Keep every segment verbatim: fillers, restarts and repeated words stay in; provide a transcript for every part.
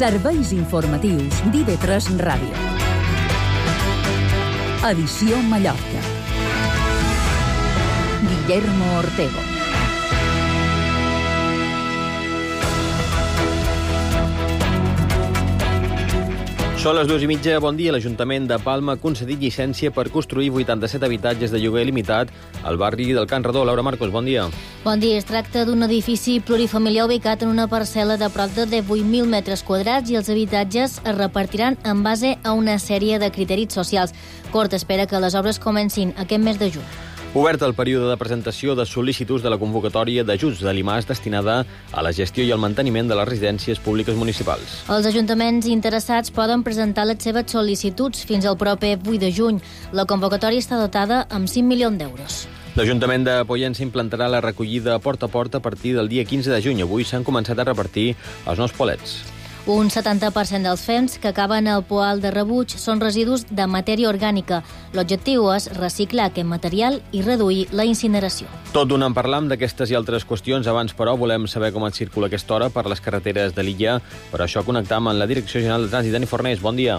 Serveis informatius d'I V tres Ràdio. Edició Mallorca. Guillermo Ortego. Són les dues i mitja. Bon dia. L'Ajuntament de Palma ha concedit llicència per construir vuitanta-set habitatges de lloguer limitat al barri del Can Redó. Laura Marcos, bon dia. Bon dia. Es tracta d'un edifici plurifamiliar ubicat en una parcel·la de prop de divuit mil metres quadrats i els habitatges es repartiran en base a una sèrie de criteris socials. Cort espera que les obres comencin aquest mes de juny. Obert el període de presentació de sol·licituds de la convocatòria d'ajuts de l'I M A S destinada a la gestió i al manteniment de les residències públiques municipals. Els ajuntaments interessats poden presentar les seves sol·licituds fins al proper vuit de juny. La convocatòria està dotada amb cinc milions d'euros. L'Ajuntament de Pollença implantarà la recollida porta a porta a partir del dia quinze de juny. Avui s'han començat a repartir els nous palets. Un setanta per cent dels fems que acaben al poal de rebuig són residus de matèria orgànica. L'objectiu és reciclar aquest material i reduir la incineració. Tot d'un en parlam d'aquestes i altres qüestions. Abans, però, volem saber com et circula aquesta hora per les carreteres de l'illa. Per això connectam amb la Direcció General de Trànsit. Dani Fornés, bon dia.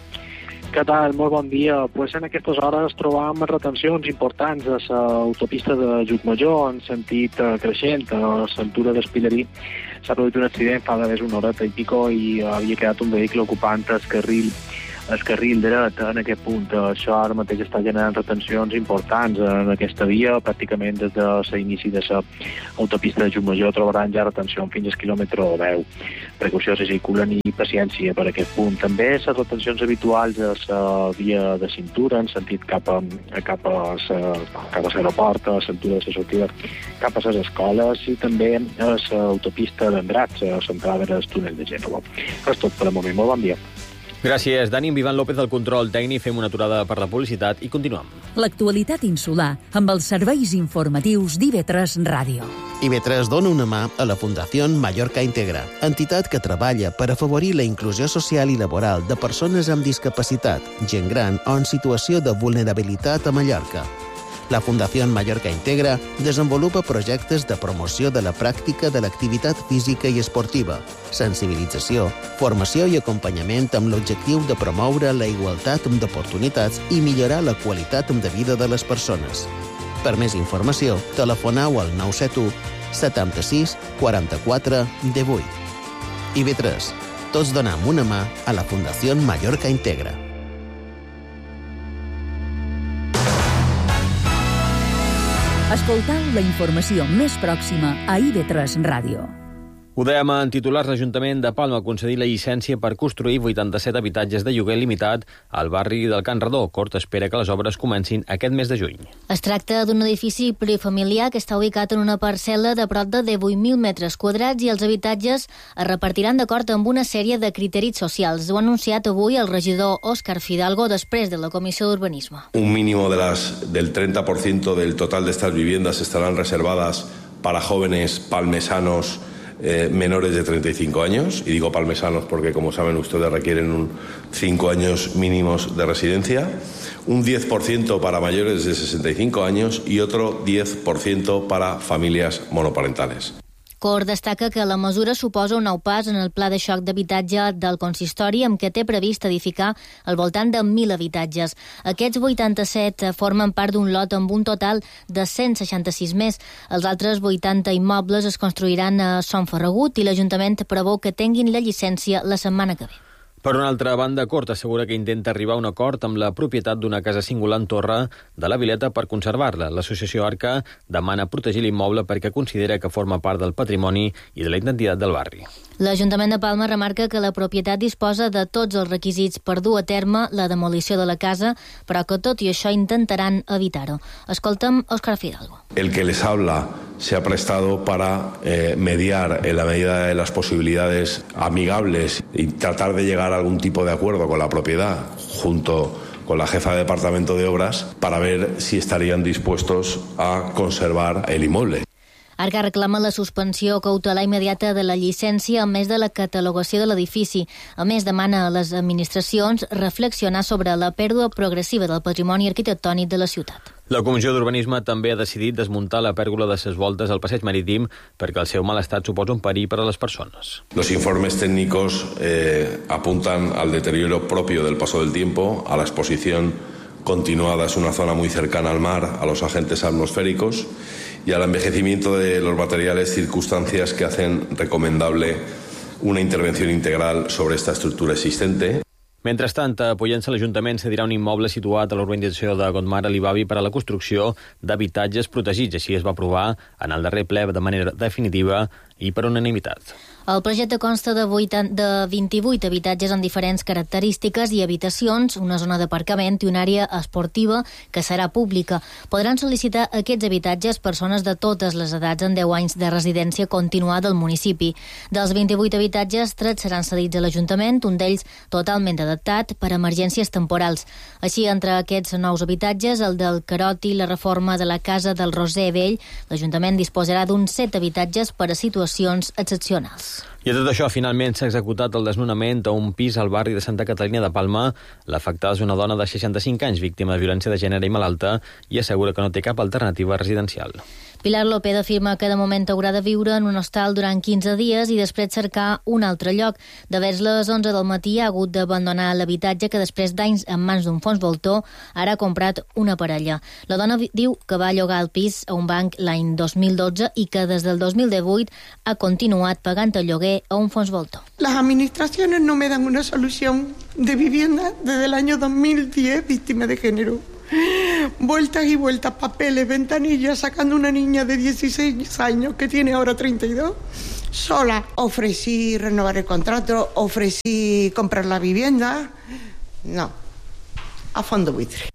Què tal? Molt bon dia. Pues en aquestes hores trobam retencions importants a l'autopista de Llucmajor en sentit creixent, a l'altura d'Espillarí. S'ha produït un accident fa de més una horeta i pico i havia quedat un vehicle ocupant el carril, el carril dret en aquest punt. Això ara mateix està generant retencions importants en aquesta via. Pràcticament des de l'inici de l'autopista de Llucmajor trobaran ja retenció fins al quilòmetre deu. Precaució si circulen i paciència per aquest punt. També les retencions habituals a la via de cintura en sentit cap a, cap a, cap a l'aeroport, a la cintura de la sortida cap a les escoles i també a l'autopista d'Andratx, a l'entrada del túnel de Gènova. És tot per al moment. Molt bon dia. Gràcies, Dani. Amb Ivan López del control tècnic. Fem una aturada per la publicitat i continuem. L'actualitat insular amb els serveis informatius d'I V tres Ràdio. I V tres dona una mà a la Fundació Mallorca Integra, entitat que treballa per afavorir la inclusió social i laboral de persones amb discapacitat, gent gran o en situació de vulnerabilitat a Mallorca. La Fundació Mallorca Integra desenvolupa projectes de promoció de la pràctica de l'activitat física i esportiva, sensibilització, formació i acompanyament amb l'objectiu de promoure la igualtat d'oportunitats i millorar la qualitat de vida de les persones. Per més informació, telefoneu al nou set u setanta-sis quaranta-quatre divuit. I V tres. Tots donem una mà a la Fundació Mallorca Integra. Escoltau la informació més pròxima a I V tres Ràdio. Ho dèiem en titulars, l'Ajuntament de Palma ha concedit la llicència per construir vuitanta-set habitatges de lloguer limitat al barri del Can Redó. Cort espera que les obres comencin aquest mes de juny. Es tracta d'un edifici plurifamiliar que està ubicat en una parcel·la de prop de divuit mil metres quadrats i els habitatges es repartiran d'acord amb una sèrie de criteris socials. Ho ha anunciat avui el regidor Òscar Fidalgo després de la Comissió d'Urbanisme. Un mínimo de las, del treinta por ciento del total de estas viviendas estarán reservadas para jóvenes palmesanos Eh, menores de treinta y cinco años, y digo palmesanos porque, como saben ustedes, requieren un cinco años mínimos de residencia, un diez por ciento para mayores de sesenta y cinco años y otro diez por ciento para familias monoparentales. Cort destaca que la mesura suposa un nou pas en el pla de xoc d'habitatge del consistori amb què té previst edificar al voltant de mil habitatges. Aquests vuitanta-set formen part d'un lot amb un total de cent seixanta-sis més. Els altres vuitanta immobles es construiran a Son Ferragut i l'Ajuntament preveu que tinguin la llicència la setmana que ve. Per una altra banda, Cort assegura que intenta arribar a un acord amb la propietat d'una casa singular en torre de la Vileta per conservar-la. L'associació Arca demana protegir l'immoble perquè considera que forma part del patrimoni i de la identitat del barri. L'Ajuntament de Palma remarca que la propietat disposa de tots els requisits per dur a terme la demolició de la casa, però que tot i això intentaran evitar-ho. Escolta'm Òscar Fidalgo. El que les habla se ha prestado para eh, mediar en la medida de las posibilidades amigables y tratar de llegar a algún tipo de acuerdo con la propiedad junto con la jefa de departamento de obras para ver si estarían dispuestos a conservar el inmueble. Arca reclama la suspensió cautelar immediata de la llicència, a més de la catalogació de l'edifici. A més, demana a les administracions reflexionar sobre la pèrdua progressiva del patrimoni arquitectònic de la ciutat. La Comissió d'Urbanisme també ha decidit desmuntar la pèrgola de ses voltes al passeig marítim perquè el seu mal estat suposa un perill per a les persones. Los informes técnicos eh, apuntan al deterioro propio del paso del tiempo, a la exposición continuada, es una zona muy cercana al mar, a los agentes atmosféricos y al envejecimiento de los materiales, circunstancias que hacen recomendable una intervención integral sobre esta estructura existente. Mentrestant, a Pollença, l'Ajuntament cedirà un immoble situat a l'urbanització de Gondmar a l'Ibavi per a la construcció d'habitatges protegits. Així es va aprovar en el darrer ple de manera definitiva i per unanimitat. El projecte consta de, de vint-i-vuit habitatges amb diferents característiques i habitacions, una zona d'aparcament i una àrea esportiva que serà pública. Podran sol·licitar aquests habitatges persones de totes les edats en deu anys de residència continuada al municipi. Dels vint-i-vuit habitatges, tres seran cedits a l'Ajuntament, un d'ells totalment adaptat per a emergències temporals. Així, entre aquests nous habitatges, el del Caroti i la reforma de la Casa del Roser Vell, l'Ajuntament disposarà d'uns set habitatges per a situacions excepcionals. I a tot això, finalment s'ha executat el desnonament a un pis al barri de Santa Catalina de Palma. L'afectada és una dona de seixanta-cinc anys, víctima de violència de gènere i malalta, i assegura que no té cap alternativa residencial. Pilar López afirma que de moment haurà de viure en un hostal durant quinze dies i després cercar un altre lloc. De vers les onze del matí ha hagut d'abandonar l'habitatge que després d'anys en mans d'un fons voltor ara ha comprat una parella. La dona diu que va llogar el pis a un banc l'any dos mil dotze i que des del dos mil divuit ha continuat pagant el lloguer a un fons voltor. Las administraciones no me dan una solución de vivienda desde el año dos mil diez, víctima de género. Vueltas y vueltas, papeles, ventanillas, sacando una niña de dieciséis años que tiene ahora treinta y dos, sola. Ofrecí renovar el contrato, ofrecí comprar la vivienda. No, a fondo buitre.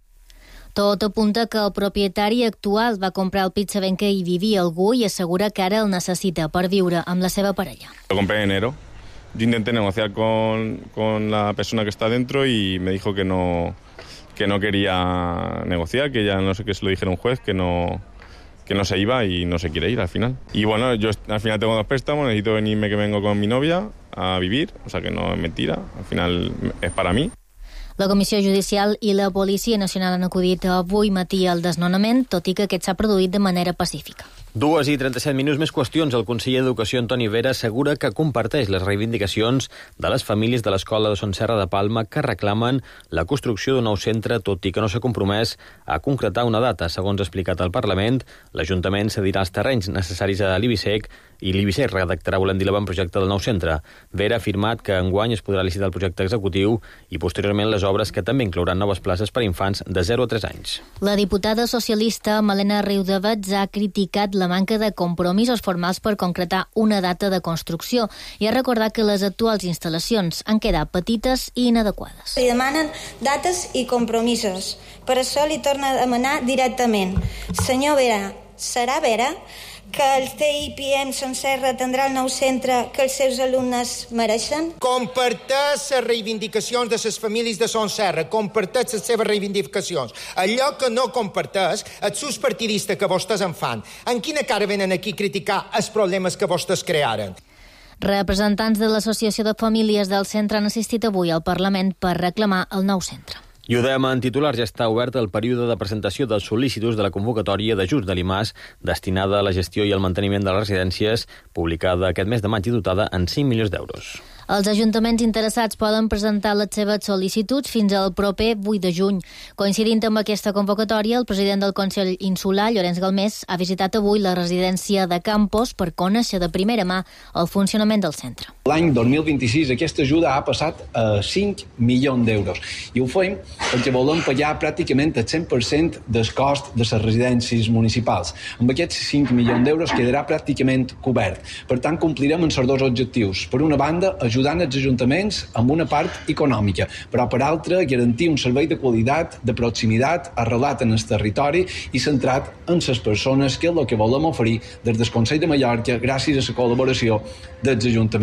Tot apunta que el propietari actual va comprar el pis sabent que hi vivia algú i assegura que ara el necessita per viure amb la seva parella. Lo compré en enero. Yo intenté negociar con, con la persona que está dentro y me dijo que no, que no quería negociar, que ya no sé qué se lo dijera un juez, que no, que no se iba y no se quiere ir al final. Y bueno, yo al final tengo dos préstamos, necesito venirme que vengo con mi novia a vivir, o sea que no es mentira, al final es para mí. La Comissió Judicial i la Policia Nacional han acudit avui matí al desnonament, tot i que aquest s'ha produït de manera pacífica. Dues i trenta-set minuts més qüestions. El conseller d'Educació, Antoni Vera, assegura que comparteix les reivindicacions de les famílies de l'Escola de Son Serra de Palma que reclamen la construcció d'un nou centre, tot i que no s'ha compromès a concretar una data. Segons ha explicat al Parlament, l'Ajuntament cedirà els terrenys necessaris a l'Ibisec i l'Ibisec redactarà, volem dir, l'avantprojecte del nou centre. Vera ha afirmat que enguany es podrà licitar el projecte executiu i posteriorment les obres que també inclouran noves places per a infants de zero a tres anys. La diputada socialista Malena Riudavets ha criticat la manca de compromisos formals per concretar una data de construcció i ha recordat que les actuals instal·lacions han quedat petites i inadequades. Li demanen dates i compromisos. Per això li torna a demanar directament. Senyor Vera, serà vera que el C I P M Son Serra tindrà el nou centre que els seus alumnes mereixen? Comparteix les reivindicacions de les famílies de Son Serra, comparteix les seves reivindicacions. Allò que no comparteix, els seus partidistes que vostès en fan, en quina cara venen aquí a criticar els problemes que vostès crearen? Representants de l'Associació de Famílies del centre han assistit avui al Parlament per reclamar el nou centre. I ho dèiem en titular, ja està obert el període de presentació dels sol·lícits de la convocatòria d'ajuts de l'I M A S destinada a la gestió i al manteniment de les residències, publicada aquest mes de maig i dotada en cinc milions d'euros. Els ajuntaments interessats poden presentar les seves sol·licituds fins al proper vuit de juny. Coincidint amb aquesta convocatòria, el president del Consell Insular, Llorenç Galmés, ha visitat avui la residència de Campos per conèixer de primera mà el funcionament del centre. L'any dos mil vint-i-sis aquesta ajuda ha passat a cinc milions d'euros i ho fem perquè volem pagar pràcticament el cent per cent del cost de les residències municipals. Amb aquests cinc milions d'euros quedarà pràcticament cobert. Per tant, complirem amb els dos objectius. Per una banda, ajudant els ajuntaments amb una part econòmica, però per altra, garantir un servei de qualitat, de proximitat, arrelat en el territori i centrat en les persones, que és el que volem oferir des del Consell de Mallorca gràcies a la col·laboració dels ajuntaments.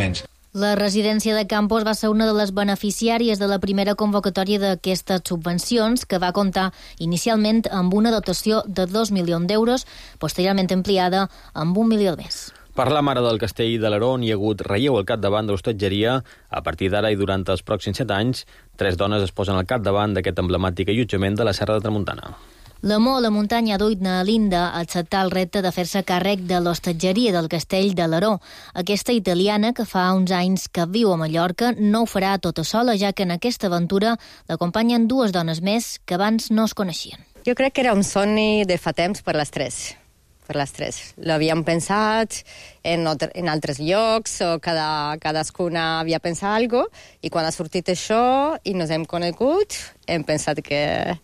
La residència de Campos va ser una de les beneficiàries de la primera convocatòria d'aquestes subvencions, que va comptar inicialment amb una dotació de dos milions d'euros, posteriorment ampliada amb un milió més. Per la Mare del Castell de l'Aró hi ha hagut relleu al capdavant de l'hostatgeria. A partir d'ara i durant els pròxims set anys, tres dones es posen al capdavant d'aquest emblemàtic allotjament de la Serra de Tramuntana. L'amor a la muntanya ha duit a Linda a acceptar el repte de fer-se càrrec de l'hostatgeria del Castell de l'Aró. Aquesta italiana, que fa uns anys que viu a Mallorca, no ho farà tota sola, ja que en aquesta aventura l'acompanyen dues dones més que abans no es coneixien. Jo crec que era un somni de fa temps per les tres. Per les tres. L'havíem pensat en, en altres llocs, o cada, cadascuna havia pensat alguna cosa, i quan ha sortit això i ens hem conegut, hem pensat que...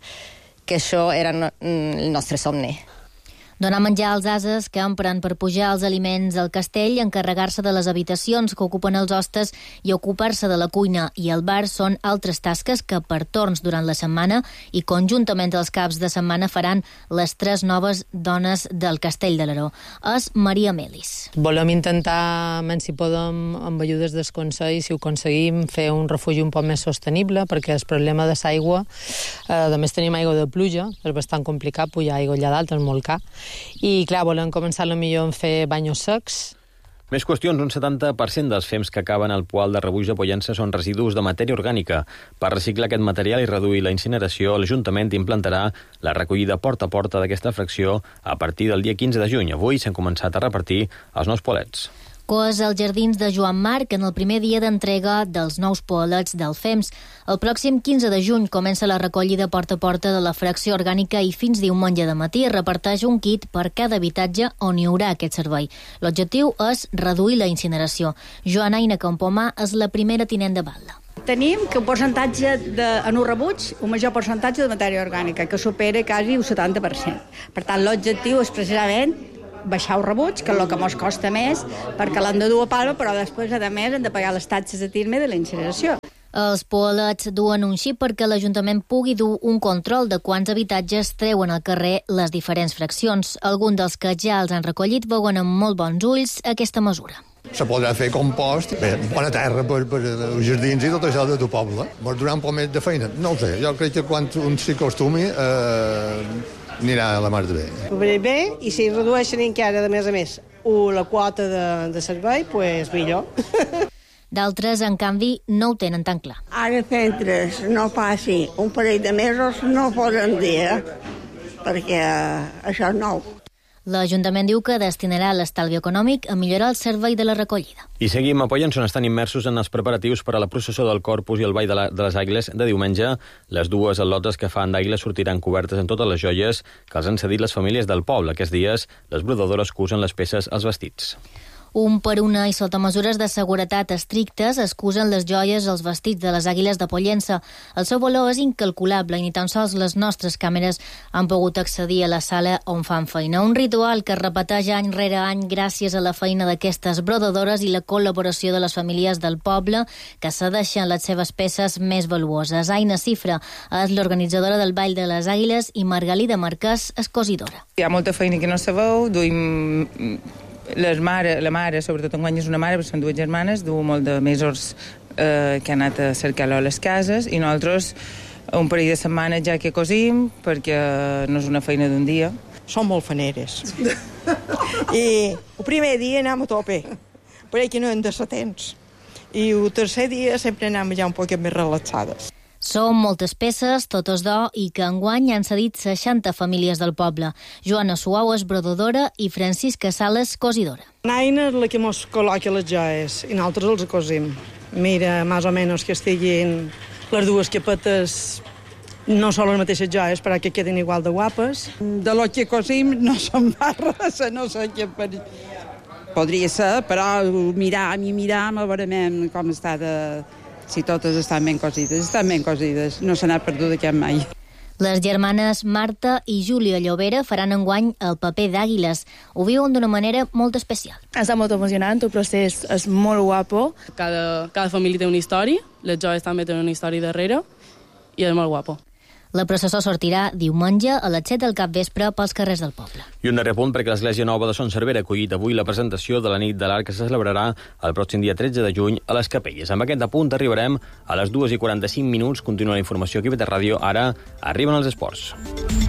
que això era el nostre somni. Donar menjar als ases que empren per pujar els aliments al castell, encarregar-se de les habitacions que ocupen els hostes i ocupar-se de la cuina i el bar són altres tasques que per torns durant la setmana i conjuntament els caps de setmana faran les tres noves dones del Castell de l'Aró. És Maria Melis. Volem intentar, si podem, amb ajudes del Consell, si ho aconseguim, fer un refugi un poc més sostenible, perquè el problema de l'aigua, eh, a més tenim aigua de pluja, és bastant complicat, pujar aigua allà dalt, és molt car. I, clar, volem començar potser a fer banyos secs. Més qüestions. Un setanta per cent dels fems que acaben al poal de rebuig de Pollença són residus de matèria orgànica. Per reciclar aquest material i reduir la incineració, l'Ajuntament implantarà la recollida porta a porta d'aquesta fracció a partir del dia quinze de juny. Avui s'han començat a repartir els nous poalets. Coes als jardins de Joan Marc en el primer dia d'entrega dels nous poalets del FEMS. El pròxim quinze de juny comença la recollida porta a porta de la fracció orgànica i fins diumenge de matí reparteix un kit per cada habitatge on hi haurà aquest servei. L'objectiu és reduir la incineració. Joana Aina Campomà és la primera tinent de batlle. Tenim que un percentatge de, en un rebuig, un major percentatge de matèria orgànica, que supera quasi un setanta per cent. Per tant, l'objectiu és precisament baixar el rebuig, que és el que ens costa més, perquè l'han de dur a palma, però després, a més, han de pagar les taxes de tirme de la incineració. Els poalets duen un xip perquè l'Ajuntament pugui dur un control de quants habitatges treuen al carrer les diferents fraccions. Alguns dels que ja els han recollit veuen amb molt bons ulls aquesta mesura. Se podrà fer compost, bé, bona terra per, per els jardins i tot això de tu poble. Vols durar un poc més de feina? No ho sé, jo crec que quan un s'hi acostumi eh, anirà a la mar de bé. Bé, bé, i si redueixen encara, de més a més, la quota de, de servei, doncs pues millor. D'altres, en canvi, no ho tenen tan clar. Ara centres no passi un parell de mesos no poden dir, perquè això és nou. L'Ajuntament diu que destinarà l'estalvi econòmic a millorar el servei de la recollida. I seguim a Pollença, on estan immersos en els preparatius per a la processó del Corpus i el Ball de, la, de les Àguiles de diumenge. Les dues al·lotes que fan d'àguiles sortiran cobertes en totes les joies que els han cedit les famílies del poble. Aquests dies, les brodadores cusen les peces als vestits. Un per una i sota mesures de seguretat estrictes excusen les joies als vestits de les Àguiles de Pollença. El seu valor és incalculable i ni tan sols les nostres càmeres han pogut accedir a la sala on fan feina. Un ritual que es repeteix any rere any gràcies a la feina d'aquestes brodadores i la col·laboració de les famílies del poble que cedeixen les seves peces més valuoses. Aina Cifra és l'organitzadora del Ball de les Àguiles i Margalida Marquès és cosidora. Hi ha molta feina que no sabeu, duim... Les mare, la mare, sobretot enguany és una mare, perquè són dues germanes, du molt de mesos eh, que ha anat a cercar-lo a les cases, i nosaltres un parell de setmanes ja que cosim, perquè no és una feina d'un dia. Som molt faneres. I el primer dia anem a tope, perquè no hem de ser temps. I el tercer dia sempre anem ja un poc més relaxades. Són moltes peces, totes d'or, i que enguany han cedit seixanta famílies del poble. Joana Suau és brodadora i Francisca Sales cosidora. Naina és la que mos col·loca les joies i nosaltres els cosim. Mira, més o menys que estiguin les dues capetes, no són les mateixes joies, però que queden igual de guapes. De lo que cosim no se'n va res, no sé què per... Podria ser, però mirar, a mi mirar, a veure com està de... Si totes estan ben cosides, estan ben cosides. No se n'ha perdut aquest mai. Les germanes Marta i Júlia Llobera faran enguany el paper d'àguiles. Ho viuen d'una manera molt especial. Està molt emocionant, el procés és molt guapo. Cada, cada família té una història, les joies també tenen una història darrere i és molt guapo. La processó sortirà diumenge a les set del capvespre pels carrers del poble. I un darrer punt perquè l'Església Nova de Son Cervera ha acollit avui la presentació de la nit de l'Arc que se celebrarà el pròxim dia tretze de juny a les Capelles. Amb aquest apunt arribarem a les dues i quaranta-cinc minuts. Continua la informació aquí a Ràdio. Ara arriben els esports.